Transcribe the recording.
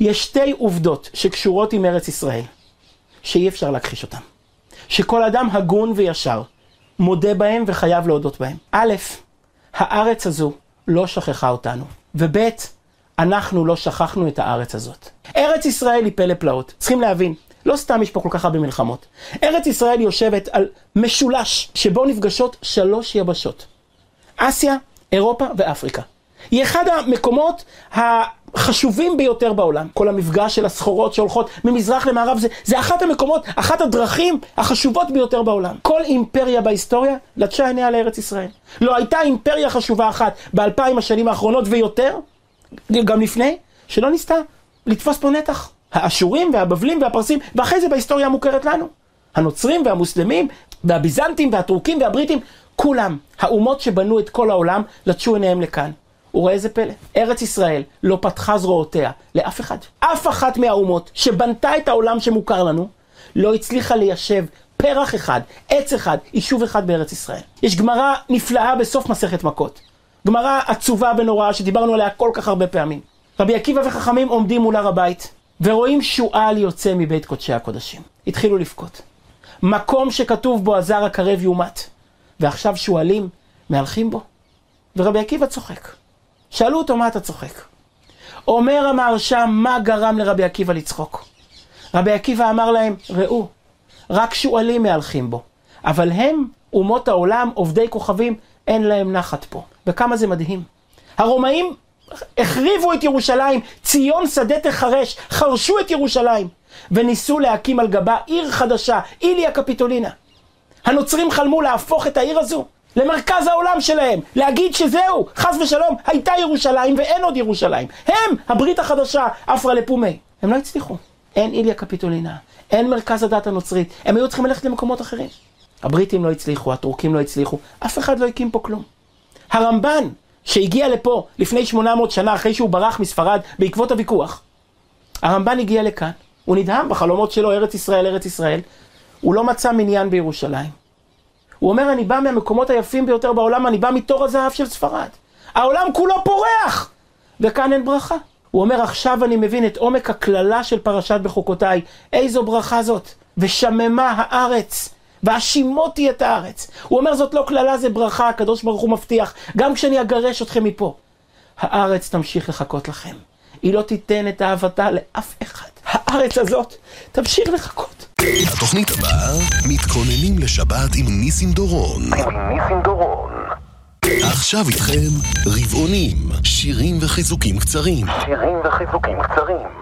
יש שתי עובדות שקשורות עם ארץ ישראל, שאי אפשר להכחיש אותן. שכל אדם הגון וישר מודה בהם וחייב להודות בהם. א', הארץ הזו לא שכחה אותנו. וב', אנחנו לא שכחנו את הארץ הזאת. ארץ ישראל היא פלא פלאות. צריכים להבין, לא סתם יש פה כל כך הרבה מלחמות. ארץ ישראל יושבת על משולש שבו נפגשות 3 יבשות. אסיה, אירופה ואפריקה. היא אחד המקומות החשובים ביותר בעולם. כל המפגש של הסחורות שהולכות ממזרח למערב, זה אחת המקומות, אחת הדרכים החשובות ביותר בעולם. כל אימפריה בהיסטוריה לטשה עיניה לארץ ישראל. לא הייתה אימפריה חשובה אחת ב2000 השנים האחרונות ויותר, גם לפני, שלא ניסתה לתפוס פה נתח. האשורים והבבלים והפרסים, ואחרי זה בהיסטוריה המוכרת לנו. הנוצרים והמוסלמים והביזנטים והטורקים והבריטים, כולם, האומות שבנו את כל העולם, לטשו עיניהם לכאן. וראה איזה פלא, ארץ ישראל לא פתחה זרועותיה לאף אחד. אף אחת מהאומות שבנתה את העולם שמוכר לנו, לא הצליחה ליישב פרח אחד, עץ אחד, יישוב אחד בארץ ישראל. יש גמרא נפלאה בסוף מסכת מכות. גמרא עצובה ונוראה שדיברנו עליה כל כך הרבה פעמים. רבי עקיבא וחכמים עומדים מול הר הבית, ורואים שועל יוצא מבית קודשי הקודשים. התחילו לבכות. מקום שכתוב בו הזר הקרב יומת. ועכשיו שועלים מהלכים בו. ורבי עקיבא צוחק. שאלו אותו מה אתה צוחק. אומר המהרש"ם מה גרם לרבי עקיבא לצחוק. רבי עקיבא אמר להם, ראו, רק שועלים מהלכים בו. אבל הם, אומות העולם, עובדי כוכבים, אין להם נחת פה. וכמה זה מדהים. הרומאים החריבו את ירושלים, ציון שדה תחרש, חרשו את ירושלים, וניסו להקים על גבה עיר חדשה, איליה קפיטולינה. הנוצרים חלמו להפוך את העיר הזו למרכז העולם שלהם, להגיד שזהו, חס ושלום, הייתה ירושלים ואין עוד ירושלים. הם, הברית החדשה, אפרה לפומי. הם לא הצליחו. אין איליה קפיטולינה, אין מרכז הדת הנוצרית, הם היו צריכים ללכת למקומות אחרים. הבריטים לא הצליחו, הטורקים לא הצליחו, אף אחד לא הקים פה כלום. הרמב"ן, שהגיע לפה לפני 800 שנה, אחרי שהוא ברח מספרד בעקבות הוויכוח, הרמב"ן הגיע לכאן, הוא נדהם בחלומות שלו, ארץ ישראל, ארץ ישראל, הוא לא מצא מניין בירושלים. הוא אומר, אני בא מהמקומות היפים ביותר בעולם, אני בא מתור הזהב של ספרד. העולם כולו פורח, וכאן אין ברכה. הוא אומר, עכשיו אני מבין את עומק הכללה של פרשת בחוקותיי, איזו ברכה זאת, ושממה הארץ, והשימותי את הארץ. הוא אומר, זאת לא כללה, זה ברכה, הקדוש ברוך הוא מבטיח, גם כשאני אגרש אתכם מפה. הארץ תמשיך לחכות לכם. היא לא תיתן את אהבתה לאף אחד. הארץ הזאת תמשיך לחכות. התוכנית הבאה, מתכוננים לשבת עם ניסים דורון. עכשיו איתכם רבעונים, שירים וחיזוקים קצרים.